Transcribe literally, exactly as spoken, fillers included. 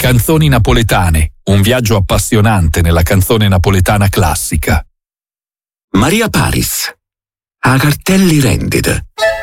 Canzoni napoletane, un viaggio appassionante nella canzone napoletana classica. Maria Paris, a cartelli rendite.